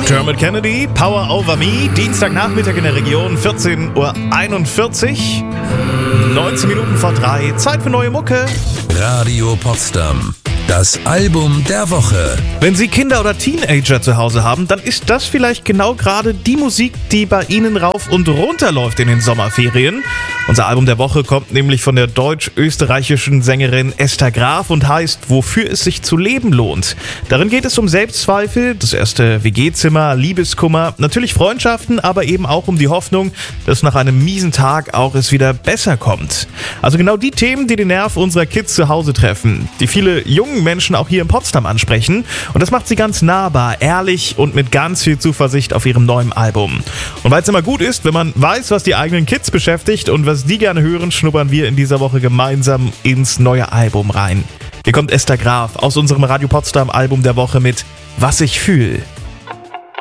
Dermot Kennedy, Power Over Me, Dienstagnachmittag in der Region, 14:41 Uhr, 19 Minuten vor 3, Zeit für neue Mucke. Radio Potsdam, das Album der Woche. Wenn Sie Kinder oder Teenager zu Hause haben, dann ist das vielleicht genau gerade die Musik, die bei Ihnen rauf und runter läuft in den Sommerferien. Unser Album der Woche kommt nämlich von der deutsch-österreichischen Sängerin Esther Graf und heißt Wofür es sich zu leben lohnt. Darin geht es um Selbstzweifel, das erste WG-Zimmer, Liebeskummer, natürlich Freundschaften, aber eben auch um die Hoffnung, dass nach einem miesen Tag auch es wieder besser kommt. Also genau die Themen, die den Nerv unserer Kids zu Hause treffen, die viele jungen Menschen auch hier in Potsdam ansprechen. Und das macht sie ganz nahbar, ehrlich und mit ganz viel Zuversicht auf ihrem neuen Album. Und weil es immer gut ist, wenn man weiß, was die eigenen Kids beschäftigt und was die gerne hören, schnuppern wir in dieser Woche gemeinsam ins neue Album rein. Hier kommt Esther Graf aus unserem Radio Potsdam Album der Woche mit Was ich fühl.